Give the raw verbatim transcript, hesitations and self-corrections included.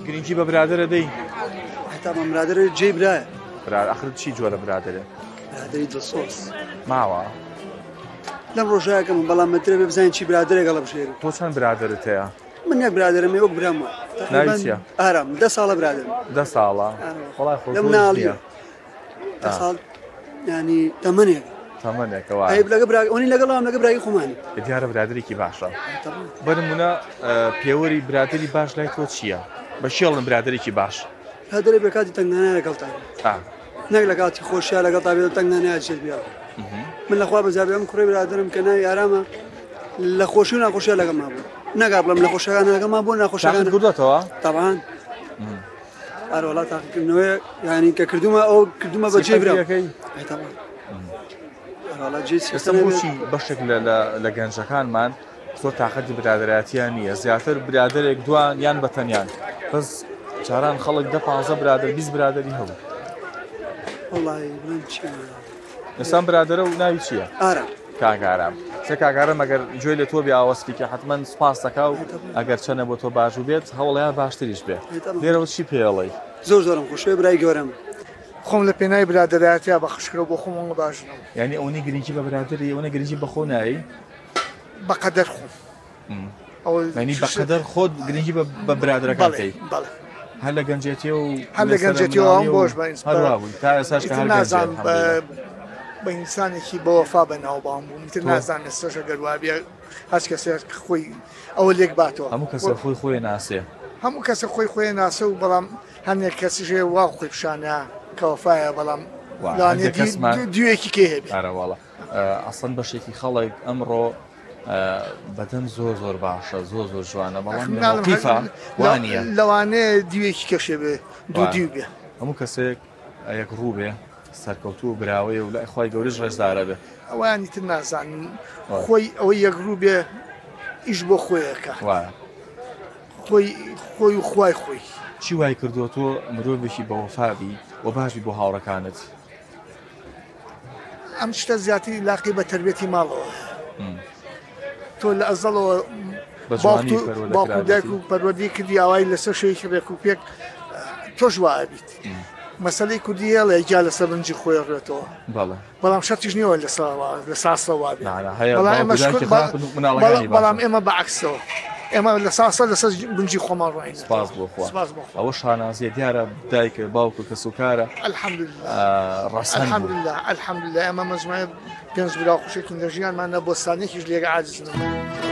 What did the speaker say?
گرنگی بە برادرە دەی حتا بە برادرە جێی برایە ئەخرت چی جۆرە برادرە برادری دڵسۆز ماوە لەم ڕۆژایەکە من بەڵام مەترە بێ بزانین چی برادرێک گەڵە بژێر تۆ چەند برادرت هەیە من یەک برادرم وەک برام ناوی چییە ئارام دە ساڵە برادرم دە ساڵە وەڵای خۆ لەم ناڵیە دە ساڵ ینی تەمەنێک تەمەنێکەوە ئەی لەگە برا ئەوەی لەگەڵام لەگە برای خۆمانی دیارە برادرێکی باشە بەنمونە پێوەری برادری باش لای تۆ چییە بە شێڵم برادرێکی باش برادرێک بە کاتی تەنگانای لەگەڵتان نەک لە کاتی خۆشیە لەگەڵ تا بێت تەنگانای چێت بیا من لەخوا بەزار بێم کوڕی برادرم کە ناوی ئارامە لە خۆشی و ناخۆشیە لەگەڵ ما بوو نەگا بڵێم لە خۆشەکان لەگەڵ ما بوو ناخۆشەکان کردوێتەوە تەبعان ئەرە وڵات تاقیکردنەوەی یعنی کە کردومە ئەو کردومە بە جێ برا ئێستا بۆچی بەشێک لە گەنجەکانمان زۆر تاقەتی برادرایەتیان نییە زیاتر برادرێک دوان یان بەتەنیان بەس جاران خەڵک دە پانزە برادر بیست برادری هەبوو ئێستا برادرە و ناوی چییە؟ ئارام کاکارام سێ کاکارم ئەگەر گوێ لە تۆ بیاوەستی کە حتمما سوپاس دەکا و ئەگەر چەنە بۆ تۆ باش و بێت هەوڵەیان باشتریش بێ لێرەوە چی پێڵی زۆر زۆرم خۆشوێ برای گەورم خۆم لە پێناوی برادرایەتیا بە خشکرە بۆ خۆمەوە باشنەوە یعنی ئەوەی گرنگی بە برادری ئەوەی گرنگی بە خۆ نایی بەقەدەر خۆم ینی بەقەدەر خۆت گرنگی بە برادرەکەی هەر لە گەنجێتی و هەر لە گەنجێتیەوە ئەم بۆش هەروابووی تا ئێساش کە هەر نازان بە ئینسانێکی بە وەفا بەناوبان بوو میتر نازان ئێستاش ئەگەر وا بێ هەچ کەسێک خۆی ئەوە لێک باتەوە هەموو کەسە خۆی خۆی ناسێ هەموو کەسە خۆی خۆی ناسە و بەڵام هەندێک کەسیژێ وا خۆی پیشانە کە وەفایە بەڵام دوێکی کێ هەبێ ئارەواڵە ئەسڵەن بەشێکی خەڵک ئەمڕۆ بەدەن زۆر زۆر باشە زۆر زۆر جوانە بەڵام قیفا وانە لەوانەیە دیوێکی کەشێ بێ دوو دیو بێ هەموو کەسێک یەک ڕوو بێ سەرکەوتوو و براوەیە و لای خۆی گەورەش ڕێزدارە بێ ئەوانی تر نازانن خۆی ئەوەی یەک ڕوو بێ ئیش بۆ خۆیەکە خۆی خۆی و خوای خۆی چی وای کردووە تۆ مرۆڤێکی بە وەفابی و باشی بۆ هاوڕەکانت ئەم شتە زیاتری لاقی بە تربێتی ماڵەوە تۆ لە ئەزەڵەوە باوکو دایک و پەروەردەی کردی ئاوای لەسەر شەیەکی ڕێک و پێک تۆش وایە بیت مەسەلەی کوردی هێڵە جا لەسەر بنجی خۆی ڕێتەوە بەڵام شەرتیش نییەوە لە ساسەوە بێ بەڵام ئێمە بەعکسەوە ئێمە لە ساسە لەسەر بنجی خۆمان ڕاین سپاس بۆ خوا ئەوە شانازیە دیارە دایکە باوکە کە سوکارە الحەمدولله ئەمە مەجموعە پێنج برا خوشێکی لە ژیانمان نە بۆستانێکیش لێرە عاجز نەبوو